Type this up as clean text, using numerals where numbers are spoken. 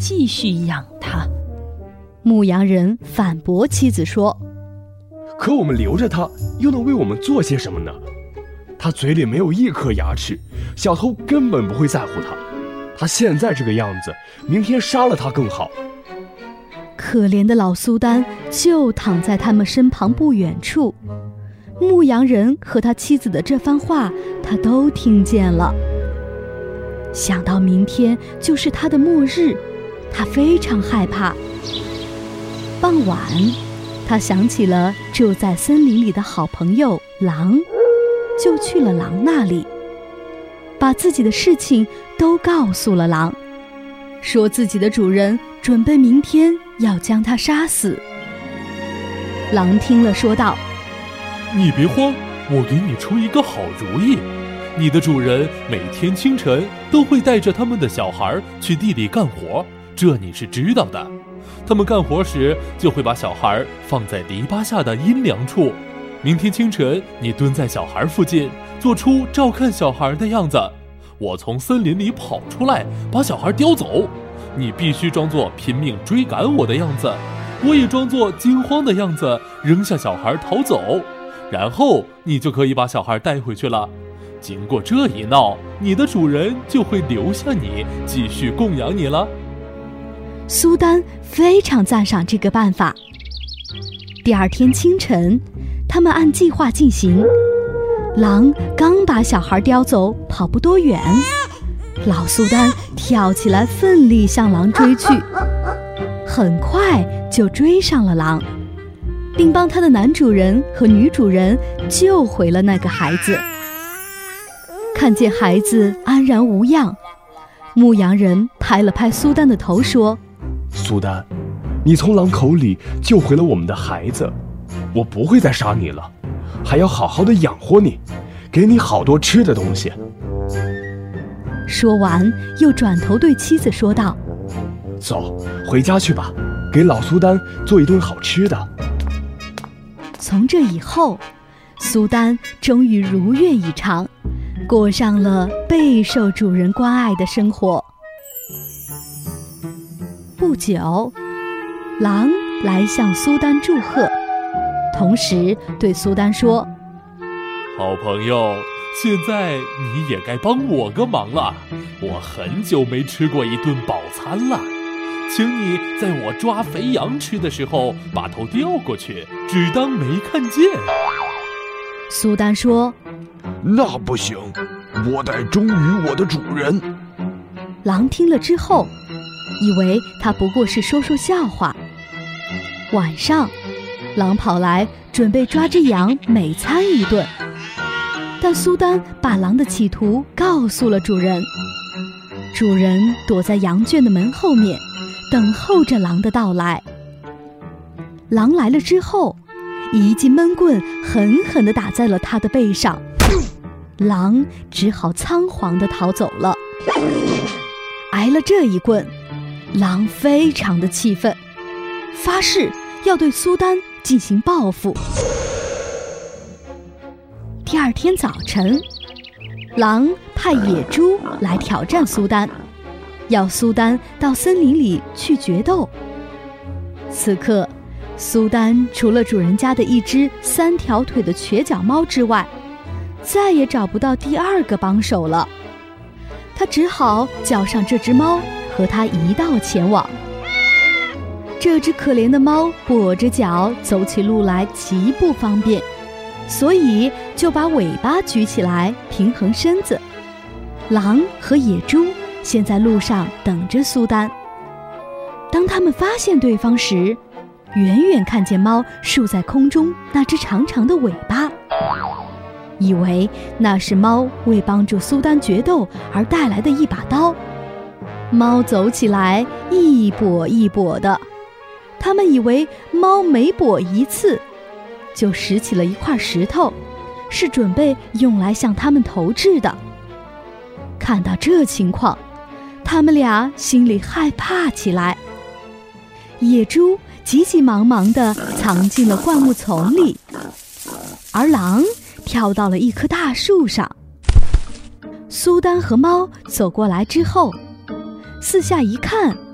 继续养它。 牧羊人反驳妻子说， 可我们留着它又能为我们做些什么呢？它嘴里没有一颗牙齿，小偷根本不会在乎它。它现在这个样子，明天杀了它更好。 可怜的老苏丹就躺在他们身旁不远处，牧羊人和他妻子的这番话他都听见了。想到明天就是他的末日，他非常害怕。傍晚，他想起了住在森林里的好朋友狼，就去了狼那里，把自己的事情都告诉了狼，说自己的主人准备明天要将他杀死。狼听了说道， 你别慌，我给你出一个好主意。你的主人每天清晨都会带着他们的小孩去地里干活，这你是知道的。他们干活时就会把小孩放在篱笆下的阴凉处。明天清晨你蹲在小孩附近，做出照看小孩的样子。我从森林里跑出来，把小孩叼走。你必须装作拼命追赶我的样子，我也装作惊慌的样子，扔下小孩逃走，然后你就可以把小孩带回去了。经过这一闹，你的主人就会留下你，继续供养你了。 苏丹非常赞赏这个办法。第二天清晨，他们按计划进行。狼刚把小孩叼走，跑不多远，老苏丹跳起来，奋力向狼追去，很快就追上了狼，并帮他的男主人和女主人救回了那个孩子。看见孩子安然无恙，牧羊人拍了拍苏丹的头说， 苏丹，你从狼口里救回了我们的孩子，我不会再杀你了，还要好好的养活你，给你好多吃的东西。 说完又转头对妻子说道， 走，回家去吧，给老苏丹做一顿好吃的。 从这以后，苏丹终于如愿以偿，过上了备受主人关爱的生活。不久，狼来向苏丹祝贺，同时对苏丹说， 好朋友，现在你也该帮我个忙了，我很久没吃过一顿饱餐了，请你在我抓肥羊吃的时候把头调过去，只当没看见。 苏丹说， 那不行，我得忠于我的主人。 狼听了之后，以为他不过是说说笑话。晚上，狼跑来准备抓只羊美餐一顿，但苏丹把狼的企图告诉了主人。主人躲在羊圈的门后面，等候着狼的到来。狼来了之后，一记闷棍狠狠地打在了他的背上，狼只好仓皇地逃走了。挨了这一棍，狼非常的气愤，发誓要对苏丹进行报复。第二天早晨，狼派野猪来挑战苏丹，要苏丹到森林里去决斗。此刻，苏丹除了主人家的一只3条腿的瘸脚猫之外，再也找不到第二个帮手了。他只好叫上这只猫和他一道前往。这只可怜的猫跛着脚走起路来极不方便，所以就把尾巴举起来平衡身子。狼和野猪先在路上等着苏丹。当他们发现对方时，远远看见猫竖在空中那只长长的尾巴，以为那是猫为帮助苏丹决斗而带来的一把刀。猫走起来一跛一跛的，他们以为猫每跛一次就拾起了一块石头，是准备用来向他们投掷的。看到这情况，他们俩心里害怕起来。野猪急急忙忙地藏进了灌木丛里，而狼跳到了一棵大树上。苏丹和猫走过来之后，四下一看，